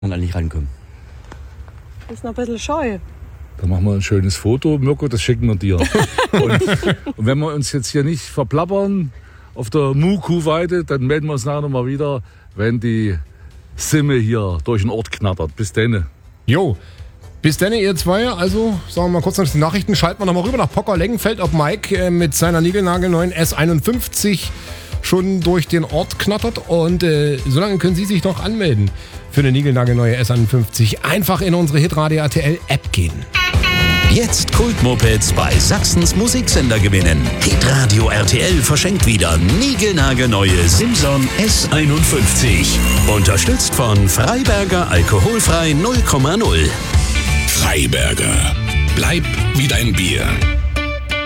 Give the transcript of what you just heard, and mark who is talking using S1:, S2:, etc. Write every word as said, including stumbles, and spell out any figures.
S1: und nicht rankommen.
S2: Das ist noch ein bisschen scheu.
S3: Da machen wir ein schönes Foto, Mirko, das schicken wir dir. und, und wenn wir uns jetzt hier nicht verplappern auf der Muku-Weide, dann melden wir uns nachher nochmal wieder, wenn die Simme hier durch den Ort knattert. Bis dann.
S4: Jo, bis dann ihr zwei. Also sagen wir mal kurz noch die Nachrichten. Schalten wir nochmal rüber nach Pocker-Lengenfeld, ob Mike äh, mit seiner niegelnagelneuen S einundfünfzig schon durch den Ort knattert. Und äh, solange können Sie sich noch anmelden für eine niegelnagelneue S einundfünfzig. Einfach in unsere Hitradio R T L App gehen.
S5: Jetzt Kultmopeds bei Sachsens Musiksender gewinnen. Hitradio R T L verschenkt wieder niegelnagelneue Simson S einundfünfzig. Unterstützt von Freiberger Alkoholfrei null Komma null.
S6: Freiberger. Bleib wie dein Bier.